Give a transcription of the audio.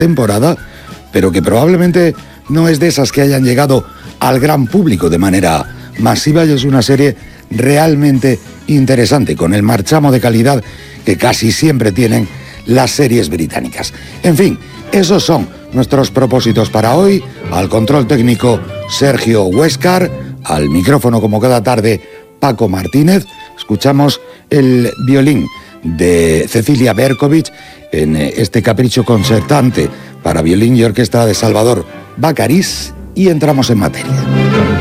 temporada, pero que probablemente no es de esas que hayan llegado al gran público de manera masiva, y es una serie realmente interesante, con el marchamo de calidad que casi siempre tienen las series británicas. En fin, esos son nuestros propósitos para hoy. Al control técnico Sergio Huéscar, al micrófono como cada tarde Paco Martínez. Escuchamos el violín de Cecilia Berkovich en este capricho concertante para violín y orquesta de Salvador Bacariz y entramos en materia.